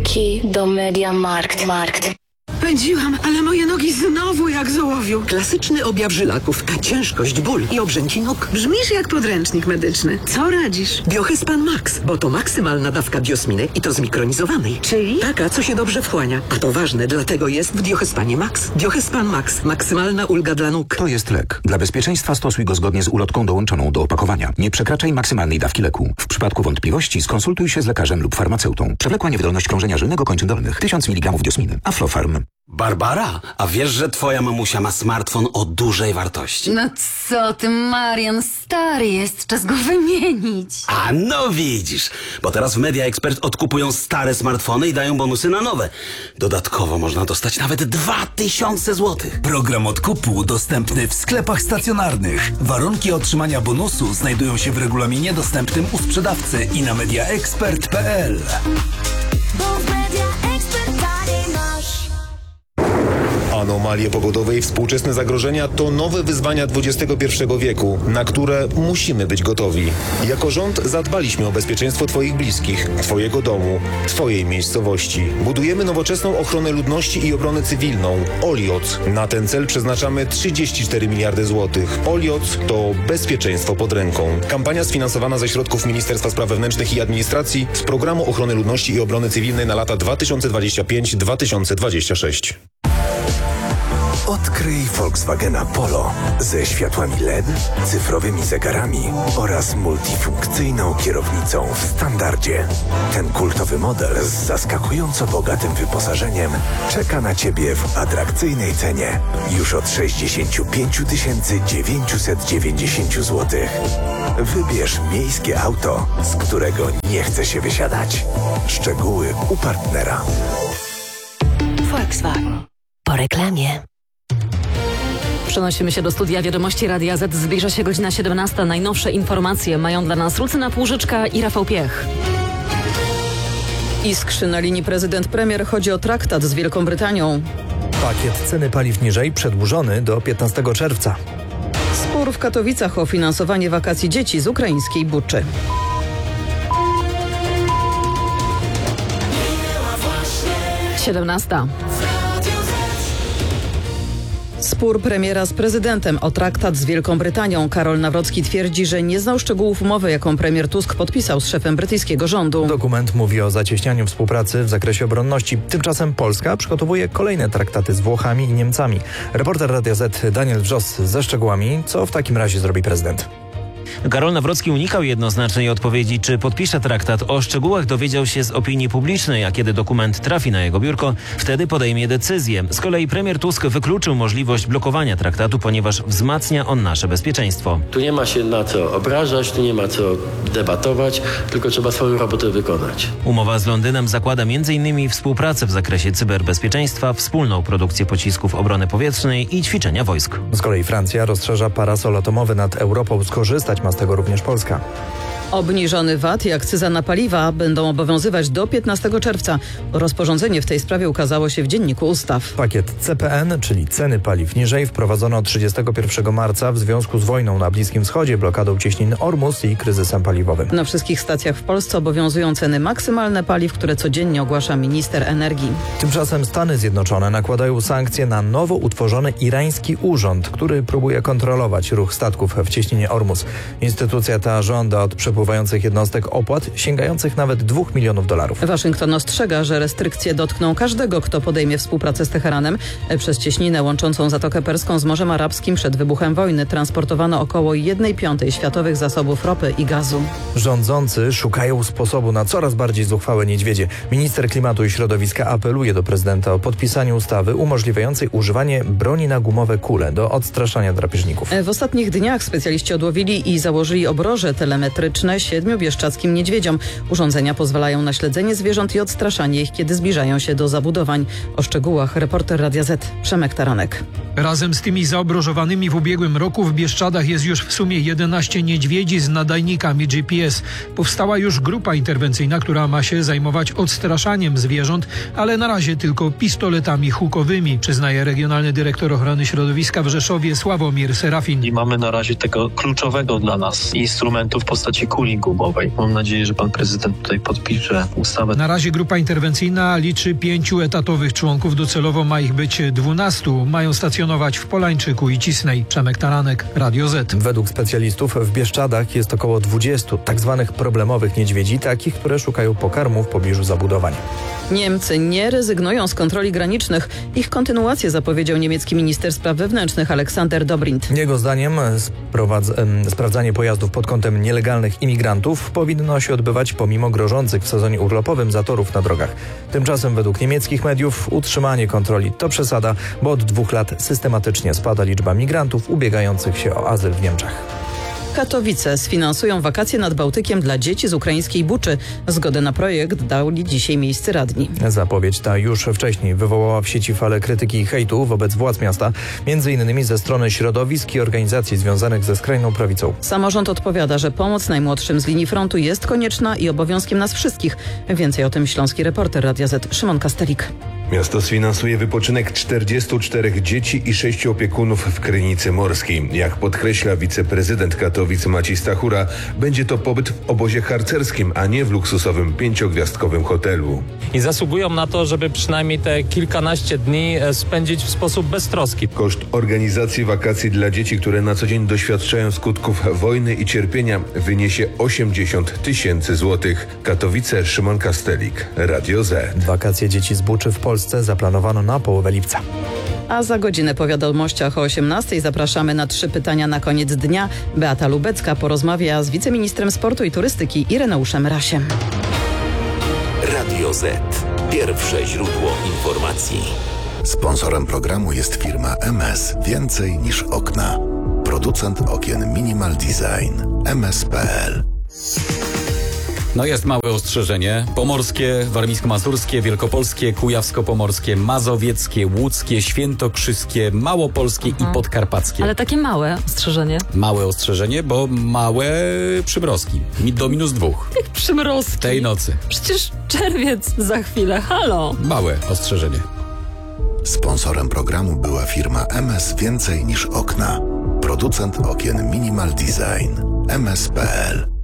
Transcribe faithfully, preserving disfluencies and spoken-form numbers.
Key do MediaMarkt. Markt. Pędziłam, ale moje nogi znowu jak z ołowiu. Klasyczny objaw żylaków, ciężkość, ból i obrzęki nóg. Brzmisz jak podręcznik medyczny. Co radzisz? Biohyspan Max, bo to maksymalna dawka biosminy i to zmikronizowanej. Czyli? Taka, co się dobrze wchłania. A to ważne, dlatego jest w Biohyspanie Max. Biohyspan Max. Maksymalna ulga dla nóg. To jest lek. Dla bezpieczeństwa stosuj go zgodnie z ulotką dołączoną do opakowania. Nie przekraczaj maksymalnej dawki leku. W przypadku wątpliwości skonsultuj się z lekarzem lub farmaceutą. Przewlekła niewydolność krążenia żylnego kończyn dolnych. tysiąc miligramów diosminy. Aflofarm. Barbara, a wiesz, że twoja mamusia ma smartfon o dużej wartości? No co ty, Marian, stary jest, czas go wymienić. A no widzisz, bo teraz w Media Expert odkupują stare smartfony i dają bonusy na nowe. Dodatkowo można dostać nawet dwa tysiące złotych. Program odkupu dostępny w sklepach stacjonarnych. Warunki otrzymania bonusu znajdują się w regulaminie dostępnym u sprzedawcy i na mediaexpert kropka p l. Anomalie pogodowe i współczesne zagrożenia to nowe wyzwania dwudziestego pierwszego wieku, na które musimy być gotowi. Jako rząd zadbaliśmy o bezpieczeństwo Twoich bliskich, Twojego domu, Twojej miejscowości. Budujemy nowoczesną ochronę ludności i obronę cywilną. Olioc. Na ten cel przeznaczamy trzydzieści cztery miliardy złotych. Olioc to bezpieczeństwo pod ręką. Kampania sfinansowana ze środków Ministerstwa Spraw Wewnętrznych i Administracji z Programu Ochrony Ludności i Obrony Cywilnej na lata dwa tysiące dwudziesty piąty do dwa tysiące dwudziestego szóstego. Odkryj Volkswagena Polo ze światłami L E D, cyfrowymi zegarami oraz multifunkcyjną kierownicą w standardzie. Ten kultowy model z zaskakująco bogatym wyposażeniem czeka na Ciebie w atrakcyjnej cenie już od sześćdziesiąt pięć tysięcy dziewięćset dziewięćdziesiąt złotych. Wybierz miejskie auto, z którego nie chce się wysiadać. Szczegóły u partnera. Volkswagen. Po reklamie. Przenosimy się do studia Wiadomości Radia Z. Zbliża się godzina siedemnasta. Najnowsze informacje mają dla nas Lucyna Półżyczka i Rafał Piech. Iskrzy na linii prezydent-premier. Chodzi o traktat z Wielką Brytanią. Pakiet ceny paliw niżej przedłużony do piętnastego czerwca. Spór w Katowicach o finansowanie wakacji dzieci z ukraińskiej Buczy. siedemnasta. Spór premiera z prezydentem o traktat z Wielką Brytanią. Karol Nawrocki twierdzi, że nie znał szczegółów umowy, jaką premier Tusk podpisał z szefem brytyjskiego rządu. Dokument mówi o zacieśnianiu współpracy w zakresie obronności. Tymczasem Polska przygotowuje kolejne traktaty z Włochami i Niemcami. Reporter Radia Z Daniel Wrzos ze szczegółami. Co w takim razie zrobi prezydent? Karol Nawrocki unikał jednoznacznej odpowiedzi, czy podpisze traktat. O szczegółach dowiedział się z opinii publicznej, a kiedy dokument trafi na jego biurko, wtedy podejmie decyzję. Z kolei premier Tusk wykluczył możliwość blokowania traktatu, ponieważ wzmacnia on nasze bezpieczeństwo. Tu nie ma się na co obrażać, tu nie ma co debatować, tylko trzeba swoją robotę wykonać. Umowa z Londynem zakłada między innymi współpracę w zakresie cyberbezpieczeństwa, wspólną produkcję pocisków obrony powietrznej i ćwiczenia wojsk. Z kolei Francja rozszerza parasol atomowy nad Europą. Skorzystać ma z tego również Polska. Obniżony V A T i akcyza na paliwa będą obowiązywać do piętnastego czerwca. Rozporządzenie w tej sprawie ukazało się w Dzienniku Ustaw. Pakiet C P N, czyli ceny paliw niżej, wprowadzono od trzydziestego pierwszego marca w związku z wojną na Bliskim Wschodzie, blokadą cieśnin Ormus i kryzysem paliwowym. Na wszystkich stacjach w Polsce obowiązują ceny maksymalne paliw, które codziennie ogłasza minister energii. Tymczasem Stany Zjednoczone nakładają sankcje na nowo utworzony irański urząd, który próbuje kontrolować ruch statków w cieśninie Ormus. Instytucja ta żąda od przepływających jednostek opłat sięgających nawet dwóch milionów dolarów. Waszyngton ostrzega, że restrykcje dotkną każdego, kto podejmie współpracę z Teheranem. Przez cieśninę łączącą Zatokę Perską z Morzem Arabskim przed wybuchem wojny transportowano około jednej piątej światowych zasobów ropy i gazu. Rządzący szukają sposobu na coraz bardziej zuchwałe niedźwiedzie. Minister Klimatu i Środowiska apeluje do prezydenta o podpisanie ustawy umożliwiającej używanie broni na gumowe kule do odstraszania drapieżników. W ostatnich dniach specjaliści odłowili i założyli obroże telemetryczne siedmiu bieszczackim niedźwiedziom. Urządzenia pozwalają na śledzenie zwierząt i odstraszanie ich, kiedy zbliżają się do zabudowań. O szczegółach reporter Radia Z Przemek Taranek. Razem z tymi zaobrożowanymi w ubiegłym roku w Bieszczadach jest już w sumie jedenaście niedźwiedzi z nadajnikami G P S. Powstała już grupa interwencyjna, która ma się zajmować odstraszaniem zwierząt, ale na razie tylko pistoletami hukowymi, przyznaje regionalny dyrektor ochrony środowiska w Rzeszowie Sławomir Serafin. Nie mamy na razie tego kluczowego dla nas instrumentu w postaci kul kuli gumowej. Mam nadzieję, że pan prezydent tutaj podpisze ustawę. Na razie grupa interwencyjna liczy pięciu etatowych członków. Docelowo ma ich być dwunastu. Mają stacjonować w Polańczyku i Cisnej. Przemek Taranek, Radio Z. Według specjalistów w Bieszczadach jest około dwudziestu tak zwanych problemowych niedźwiedzi, takich, które szukają pokarmu w pobliżu zabudowań. Niemcy nie rezygnują z kontroli granicznych. Ich kontynuację zapowiedział niemiecki minister spraw wewnętrznych Aleksander Dobrindt. Jego zdaniem sprowadz- sprawdzanie pojazdów pod kątem nielegalnych imigrantów powinno się odbywać pomimo grożących w sezonie urlopowym zatorów na drogach. Tymczasem według niemieckich mediów utrzymanie kontroli to przesada, bo od dwóch lat systematycznie spada liczba migrantów ubiegających się o azyl w Niemczech. Katowice sfinansują wakacje nad Bałtykiem dla dzieci z ukraińskiej Buczy. Zgodę na projekt dali dzisiaj miejscy radni. Zapowiedź ta już wcześniej wywołała w sieci falę krytyki i hejtu wobec władz miasta, między innymi ze strony środowisk i organizacji związanych ze skrajną prawicą. Samorząd odpowiada, że pomoc najmłodszym z linii frontu jest konieczna i obowiązkiem nas wszystkich. Więcej o tym śląski reporter Radia Z Szymon Kastelik. Miasto sfinansuje wypoczynek czterdziestu czterech dzieci i sześciu opiekunów w Krynicy Morskiej. Jak podkreśla wiceprezydent Katowic Maciej Stachura, będzie to pobyt w obozie harcerskim, a nie w luksusowym pięciogwiazdkowym hotelu. I zasługują na to, żeby przynajmniej te kilkanaście dni spędzić w sposób beztroski. Koszt organizacji wakacji dla dzieci, które na co dzień doświadczają skutków wojny i cierpienia, wyniesie osiemdziesiąt tysięcy złotych. Katowice, Szymon Kastelik, Radio Z. Wakacje dzieci z Buczy w Polsce zaplanowano na połowę lipca. A za godzinę po wiadomościach o osiemnastej zapraszamy na trzy pytania na koniec dnia. Beata Lubecka porozmawia z wiceministrem sportu i turystyki Ireneuszem Rasiem. Radio Z. Pierwsze źródło informacji. Sponsorem programu jest firma M S. Więcej niż okna. Producent okien Minimal Design. M S kropka P L. No jest małe ostrzeżenie. Pomorskie, warmińsko-mazurskie, wielkopolskie, kujawsko-pomorskie, mazowieckie, łódzkie, świętokrzyskie, małopolskie i podkarpackie. Ale takie małe ostrzeżenie. Małe ostrzeżenie, bo małe przymrozki. Mi- Do minus dwóch. Jak przymrozki? Tej nocy. Przecież czerwiec za chwilę. Halo. Małe ostrzeżenie. Sponsorem programu była firma M S. Więcej niż okna. Producent okien Minimal Design. M S kropka P L.